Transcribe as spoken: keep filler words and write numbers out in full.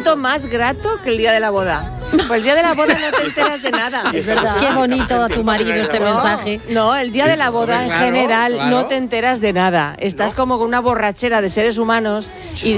momento más grato que el día de la boda. Pues el día de la boda no te enteras de nada. Es verdad. Qué bonito a tu marido este no, mensaje. No, el día de la boda en Claro, general claro. no te enteras de nada. Estás No. como con una borrachera de seres humanos y